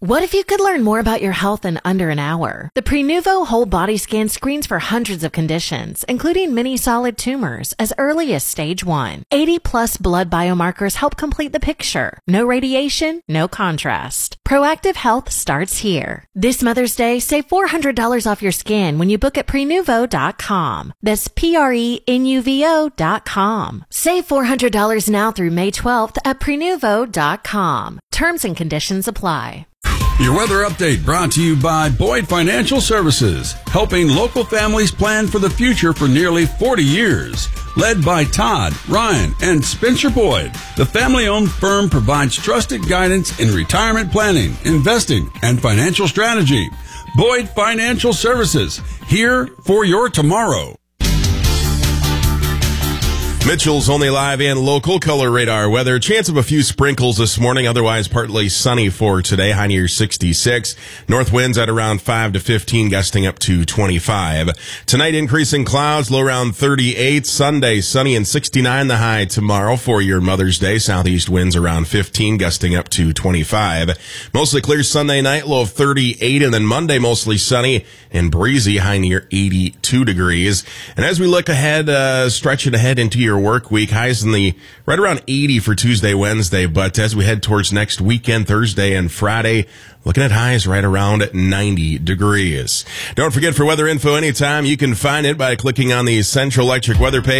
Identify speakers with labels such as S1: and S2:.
S1: What if you could learn more about your health in under an hour? The Prenuvo Whole Body Scan screens for hundreds of conditions, including many solid tumors, as early as stage 1. 80-plus blood biomarkers help complete the picture. No radiation, no contrast. Proactive health starts here. This Mother's Day, save $400 off your scan when you book at Prenuvo.com. That's Prenuvo.com. Save $400 now through May 12th at Prenuvo.com. Terms and conditions apply.
S2: Your weather update brought to you by Boyd Financial Services, helping local families plan for the future for nearly 40 years. Led by Todd, Ryan, and Spencer Boyd, the family-owned firm provides trusted guidance in retirement planning, investing, and financial strategy. Boyd Financial Services, here for your tomorrow.
S3: Mitchell's only live and local color radar weather. Chance of a few sprinkles this morning, otherwise partly sunny for today. High near 66. North winds at around 5 to 15, gusting up to 25. Tonight, increasing clouds, low around 38. Sunday, sunny and 69 the high tomorrow for your Mother's Day. Southeast winds around 15, gusting up to 25. Mostly clear Sunday night, low of 38. And then Monday, mostly sunny and breezy, high near 82 degrees. And as we look ahead, stretching ahead into your work week, highs in the right around 80 for Tuesday, Wednesday, but as we head towards next weekend, Thursday and Friday, looking at highs right around 90 degrees. Don't forget, for weather info anytime, you can find it by clicking on the Central Electric weather page.